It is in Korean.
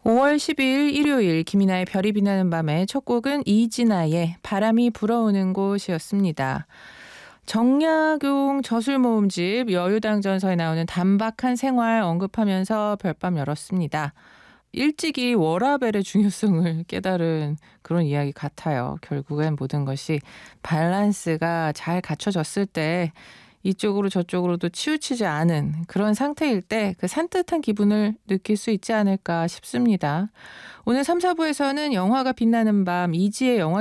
5월 12일 일요일 김이나의 별이 빛나는 밤의 첫 곡은 이진아의 바람이 불어오는 곳이었습니다. 정약용 저술모음집 여유당전서에 나오는 단박한 생활 언급하면서 별밤 열었습니다. 일찍이 워라밸의 중요성을 깨달은 그런 이야기 같아요. 결국엔 모든 것이 밸런스가 잘 갖춰졌을 때 이쪽으로 저쪽으로도 치우치지 않은 그런 상태일 때 그 산뜻한 기분을 느낄 수 있지 않을까 싶습니다. 오늘 3, 4부에서는 영화가 빛나는 밤 이지의 영화